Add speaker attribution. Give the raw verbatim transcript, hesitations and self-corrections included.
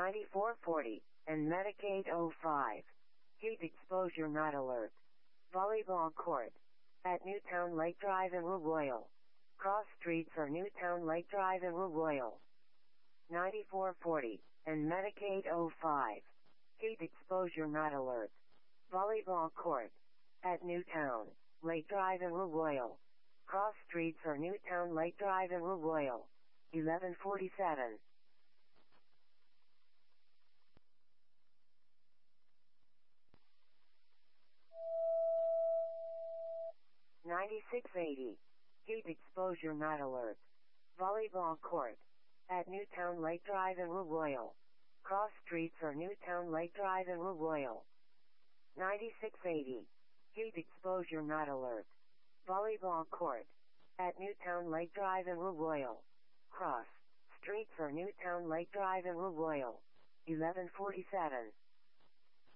Speaker 1: ninety-four forty, and Medicaid oh five. Heat exposure not alert. Volleyball court. At Newtown Lake Drive and Royal. Cross streets are Newtown Lake Drive and Royal. ninety-four forty, and Medicaid oh five. Heat exposure not alert. Volleyball court. At Newtown Lake Drive and Royal. Cross streets are Newtown Lake Drive and Royal. eleven forty-seven. ninety-six eighty. Heat exposure not alert. Volleyball court. At Newtown Lake Drive and Royal. Cross streets are Newtown Lake Drive and Royal. ninety-six eighty. Heat exposure not alert. Volleyball court. At Newtown Lake Drive and Royal. Cross streets are Newtown Lake Drive and Royal. eleven forty-seven.